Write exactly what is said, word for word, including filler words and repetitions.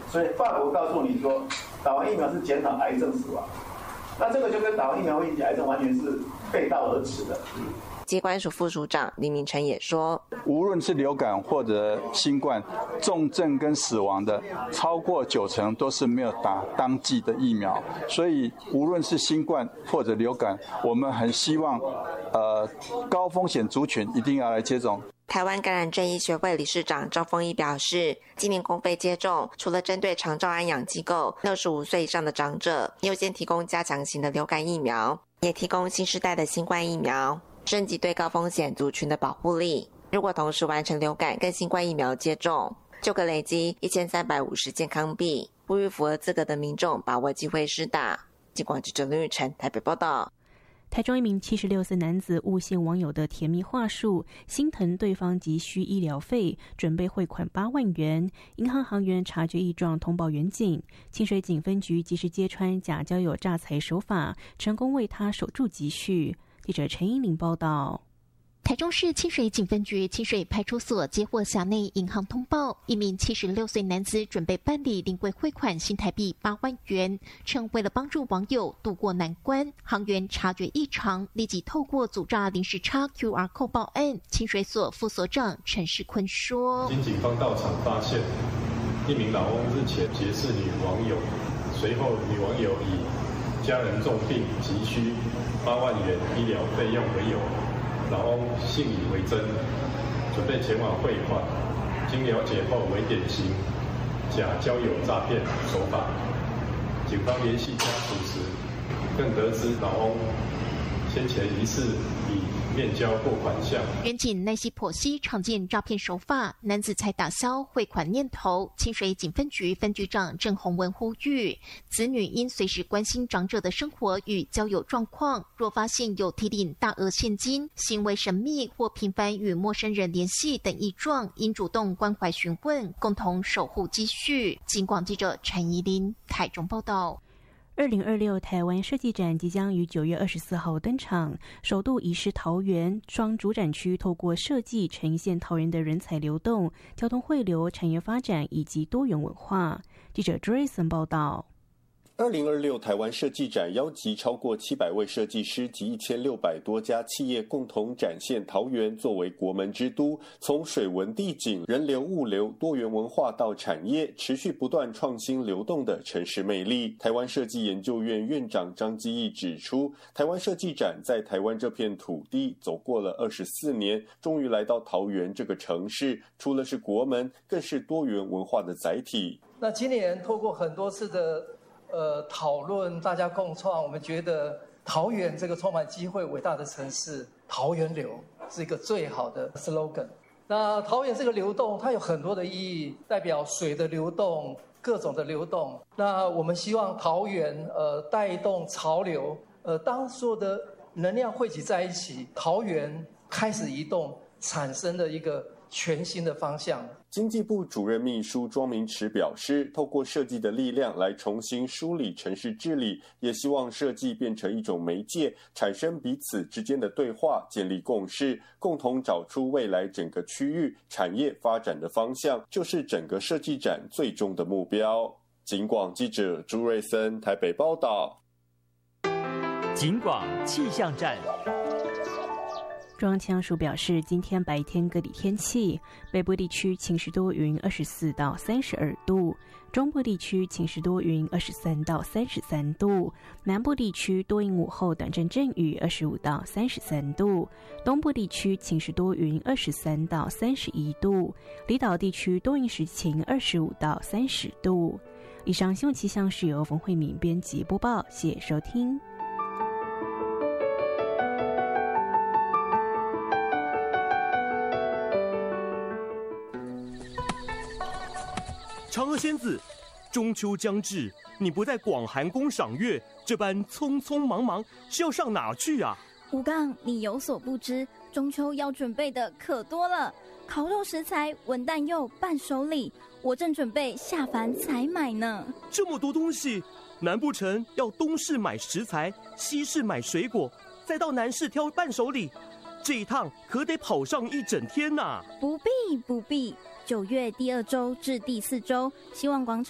所以法国告诉你说，打完疫苗是减少癌症死亡，那这个就跟打完疫苗会引起癌症完全是背道而驰的。 疾管署副署长林明成也说， 无论是流感或者新冠，重症跟死亡的超过九成都是没有打当季的疫苗，所以无论是新冠或者流感，我们很希望，呃，高风险族群一定要来接种。 台湾感染症医学会理事长赵丰毅表示，今年公费接种除了针对长照安养机构六十五岁以上的长者，优先提供加强型的流感疫苗，也提供新世代的新冠疫苗，升级对高风险族群的保护力。如果同时完成流感跟新冠疫苗接种，就可累积一千三百五十健康币，呼吁符合资格的民众把握机会施打。尽管记者林玉成台北报道。 台中一名七十六岁男子诬陷网友的甜蜜话术，心疼对方急需医疗费，准备汇款八万元。银行行员察觉异状，通报员警，清水警分局及时揭穿假交友诈财手法，成功为他守住积蓄。记者陈依玲报道。 台中市清水警分局清水派出所接获辖内银行通报，一名七十六岁男子准备办理临柜汇款新台币八万元，称为了帮助网友渡过难关，行员察觉异常，立即透过阻诈临时插 Q R code 报案。清水所副所长陈世坤说： 经警方到场发现，一名老翁日前结识女网友，随后女网友以家人重病急需八万元医疗费用为由，老翁信以为真，准备前往汇款。经了解后，为典型假交友诈骗手法。警方联系家属时，更得知老翁先前疑似以面交过款项。 员警耐心剖析常见诈骗手法，男子才打消汇款念头。清水警分局分局长郑宏文呼吁，子女应随时关心长者的生活与交友状况，若发现有提领大额现金、行为神秘或频繁与陌生人联系等异状，应主动关怀询问，共同守护积蓄。警广记者陈怡琳台中报道。 二零二六台湾设计展即将于九月二十四号登场，首度移师桃园，双主展区透过设计呈现桃园的人才流动、交通汇流、产业发展以及多元文化。记者 Jason 报道。 二零二六台湾设计展邀集超过七百位设计师及一千六百多家企业，共同展现桃园作为国门之都，从水文地景、人流物流、多元文化到产业，持续不断创新流动的城市魅力。台湾设计研究院院长张基义指出，台湾设计展在台湾这片土地走过了二十四年，终于来到桃园这个城市，除了是国门，更是多元文化的载体。 那今年透过很多次的呃，讨论，大家共创，我们觉得桃园这个充满机会、伟大的城市，桃园流是一个最好的 slogan。那桃园这个流动，它有很多的意义，代表水的流动，各种的流动。那我们希望桃园呃带动潮流，呃，当所有的能量汇集在一起，桃园开始移动，产生的一个全新的方向。 经济部主任秘书庄明池表示，透过设计的力量来重新梳理城市治理，也希望设计变成一种媒介，产生彼此之间的对话，建立共识，共同找出未来整个区域产业发展的方向，就是整个设计展最终的目标。警广记者朱瑞森台北报道。 警广气象站。 中央气象署表示，今天白天各地天气，北部地区晴时多云，二十四到三十二度；中部地区晴时多云，二十三到三十三度；南部地区多云午后短暂阵雨，二十五到三十三度；东部地区晴时多云，二十三到三十一度；离岛地区多云时晴，二十五到三十度。以上新闻气象是由冯慧敏编辑播报，谢谢收听。 嫦娥仙子，中秋将至，你不在广寒宫赏月，这般匆匆忙忙是要上哪去啊？ 吴刚，你有所不知，中秋要准备的可多了，烤肉食材、文旦柚、伴手礼，我正准备下凡采买呢。 这么多东西，难不成要东市买食材，西市买水果，再到南市挑伴手礼？这一趟可得跑上一整天呐！ 不必不必，九月第二周至第四周，希望广场